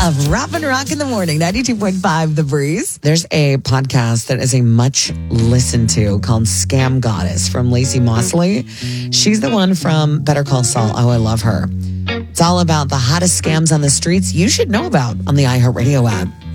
of Rap and Rock in the Morning, 92.5 The Breeze. There's a podcast that is a much listened to called Scam Goddess from Lacey Mosley. She's the one from Better Call Saul. Oh, I love her. It's all about the hottest scams on the streets you should know about on the iHeartRadio app.